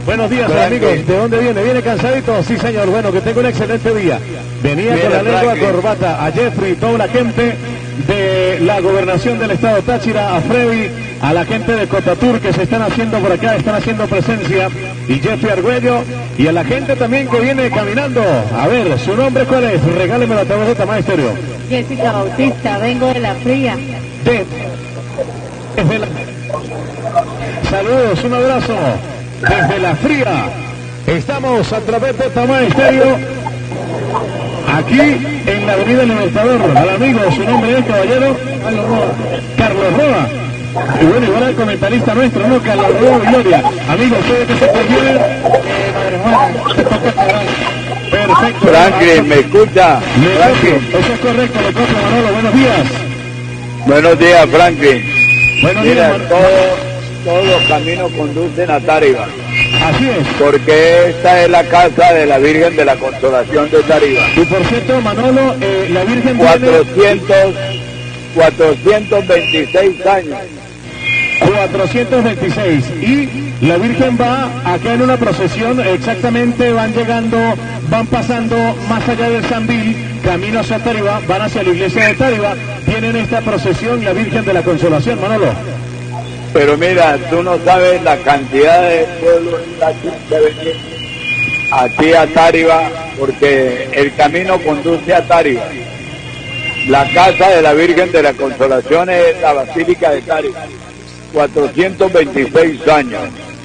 Buenos días, amigos. ¿De dónde viene? ¿Viene cansadito? Sí, señor. Bueno, que tenga un excelente día. Venía con la lengua corbata a Jeffrey, toda la gente de la gobernación del estado Táchira, a Freddy, a la gente de Cotatur que se están haciendo por acá, están haciendo presencia, y Jeffrey Argüello, y a la gente también que viene caminando. A ver, ¿su nombre cuál es? Regálemelo a través de Tamay Estéreo. Jessica Bautista, vengo de La Fría. Desde la... Saludos, un abrazo desde La Fría. Estamos a través de Tamay Estéreo, aquí en la Avenida Libertador. Al amigo, su nombre es, caballero. Carlos Roa. Y bueno, igual al comentarista nuestro, ¿no? Carlos Roa Gloria. Amigos, ¿ustedes qué se prefieren? Perfecto. Franklin, ¿me escucha? Franklin, eso es correcto, lo propio, Manolo. Buenos días. Buenos días, Franklin. Buenos Mira, días, todos los caminos conducen a Tariba. Así es. Porque esta es la casa de la Virgen de la Consolación de Tariba. Y por cierto, Manolo, la Virgen 426 años. 426. Y la Virgen va acá en una procesión, exactamente van pasando más allá del Sambil, camino hacia Tariba, van hacia la iglesia de Tariba, tienen esta procesión, la Virgen de la Consolación, Manolo. Pero mira, tú no sabes la cantidad de pueblos que venir aquí a Tariba, porque el camino conduce a Tariba. La casa de la Virgen de la Consolación es la Basílica de Tariba, 426 años.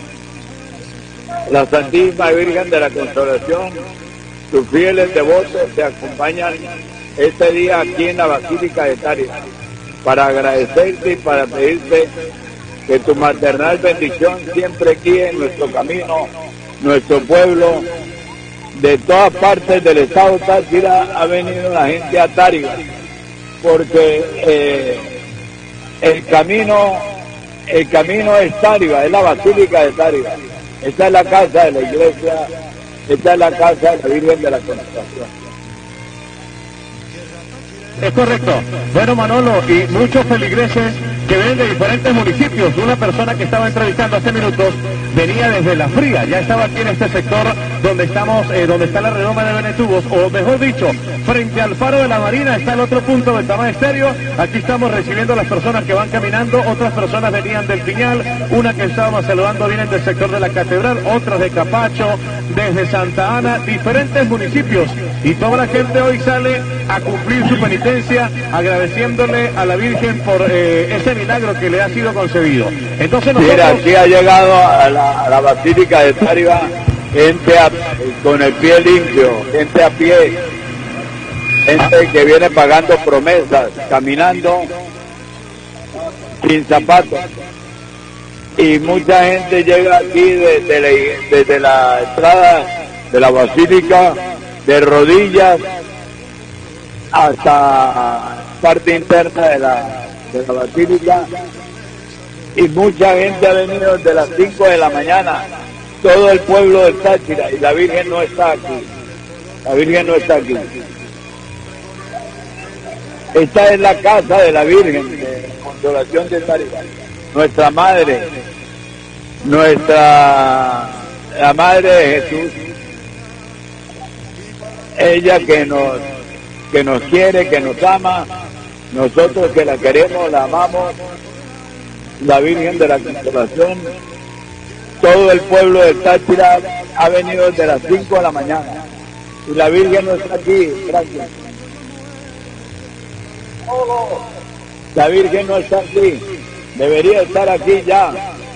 La Santísima Virgen de la Consolación, sus fieles devotos te acompañan este día aquí en la Basílica de Tariba para agradecerte y para pedirte que tu maternal bendición siempre guíe en nuestro camino, nuestro pueblo. De todas partes del estado Táchira ha venido la gente a Tariba, porque el camino es Tariba, es la Basílica de Tariba. Esta es la casa de la iglesia, esta es la casa de la Virgen de la Consolación. Es correcto. Bueno, Manolo, y muchos feligreses que vienen de diferentes municipios. Una persona que estaba entrevistando hace minutos venía desde La Fría, ya estaba aquí en este sector donde estamos, donde está la redoma de Benetubos, o mejor dicho, frente al faro de la Marina está el otro punto del Tamay Estéreo. Aquí estamos recibiendo a las personas que van caminando, otras personas venían del Piñal, una que estábamos saludando vienen del sector de la Catedral, otras de Capacho, desde Santa Ana, diferentes municipios, y toda la gente hoy sale a cumplir su penitencia, agradeciéndole a la Virgen por ese milagro que le ha sido concedido. Entonces nosotros... Mira, aquí ha llegado a la Basílica de Tariba gente con el pie limpio, gente a pie, gente que viene pagando promesas, caminando sin zapatos. Y mucha gente llega aquí desde la entrada de la Basílica, de rodillas hasta parte interna de la Basílica, y mucha gente ha venido desde las 5 de la mañana, todo el pueblo de Táchira, y la Virgen no está aquí, la Virgen no está aquí. Esta es la casa de la Virgen de Consolación de Tariba, nuestra madre, la madre de Jesús, ella que nos quiere, que nos ama, nosotros que la queremos, la amamos, la Virgen de la Consolación. Todo el pueblo de Táchira ha venido desde las 5 de la mañana y la Virgen no está aquí, gracias. La Virgen no está aquí, debería estar aquí ya.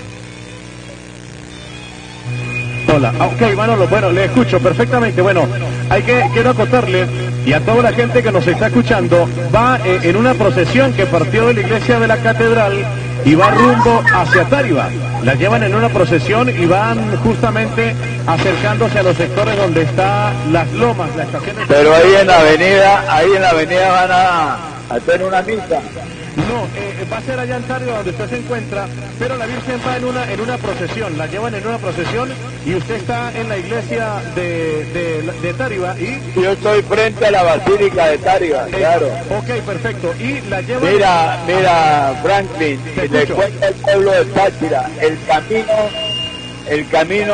Hola, ok, Manolo, bueno, le escucho perfectamente. Bueno, quiero acotarle, y a toda la gente que nos está escuchando, va en una procesión que partió de la iglesia de la Catedral y va rumbo hacia Tariba. La llevan en una procesión y van justamente acercándose a los sectores donde están las lomas, las estaciones. Pero ahí en la avenida van a hacer una misa. No, va a ser allá en Tariba donde usted se encuentra, pero la Virgen va en una procesión, la llevan en una procesión y usted está en la iglesia de Tariba y... Yo estoy frente a la Basílica de Tariba, claro. Ok, perfecto, y la llevan... Mira, Franklin, le cuenta el pueblo de Táchira, el camino